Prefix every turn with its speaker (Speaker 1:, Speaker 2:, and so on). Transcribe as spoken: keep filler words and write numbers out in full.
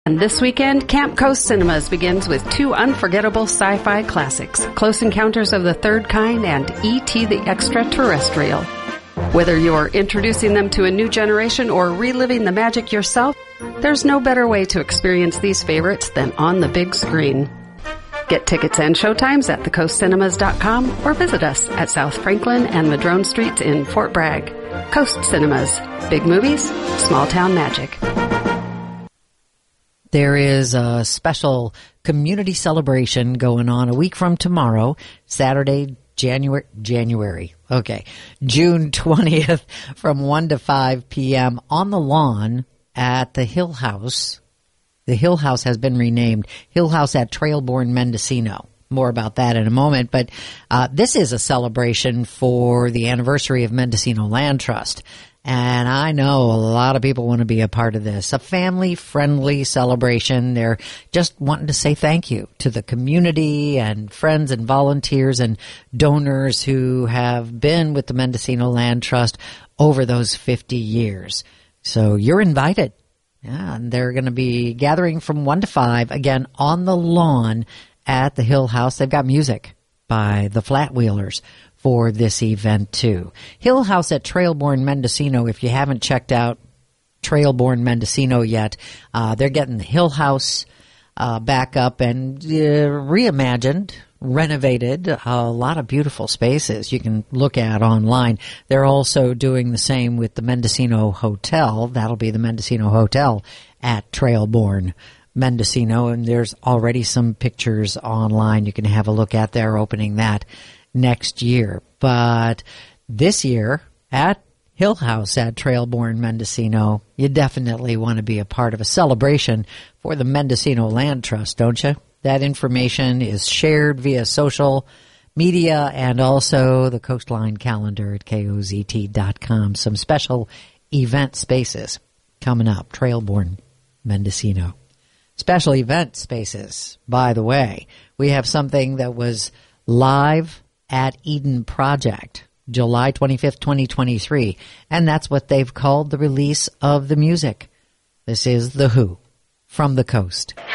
Speaker 1: And this weekend, Camp Coast Cinemas begins with two unforgettable sci-fi classics, Close Encounters of the Third Kind and E T the Extraterrestrial. Whether you're introducing them to a new generation or reliving the magic yourself, there's no better way to experience these favorites than on the big screen. Get tickets and showtimes at the coast cinemas dot com or visit us at South Franklin and Madrone Streets in Fort Bragg. Coast Cinemas. Big movies, small town magic.
Speaker 2: There is a special community celebration going on a week from tomorrow, Saturday, January, January, okay, June twentieth from one to five p.m. on the lawn at the Hill House. The Hill House has been renamed Hill House at Trailborn Mendocino. More about that in a moment, but uh, this is a celebration for the anniversary of Mendocino Land Trust. And I know a lot of people want to be a part of this. A family-friendly celebration. They're just wanting to say thank you to the community and friends and volunteers and donors who have been with the Mendocino Land Trust over those fifty years. So you're invited. Yeah, and they're going to be gathering from one to five, again, on the lawn at the Hill House. They've got music by the Flatwheelers for this event, too. Hill House at Trailborn Mendocino, if you haven't checked out Trailborn Mendocino yet, uh, they're getting the Hill House uh, back up and uh, reimagined, renovated, a lot of beautiful spaces you can look at online. They're also doing the same with the Mendocino Hotel. That'll be the Mendocino Hotel at Trailborn Mendocino, and there's already some pictures online you can have a look at. They're opening that next year. But this year at Hill House at Trailborn Mendocino, you definitely want to be a part of a celebration for the Mendocino Land Trust, don't you? That information is shared via social media and also the Coastline calendar at K O Z T dot com. Some special event spaces coming up. Trailborn Mendocino. Special event spaces, by the way. We have something that was live at Eden Project, July twenty-fifth, twenty twenty-three. And that's what they've called the release of the music. This is The Who from the Coast.